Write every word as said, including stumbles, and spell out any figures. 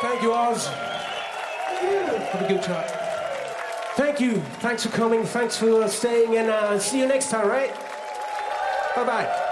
Thank you, Oz. Have a good time. Thank you. Thanks for coming. Thanks for staying, and uh, see you next time, right? Bye-bye.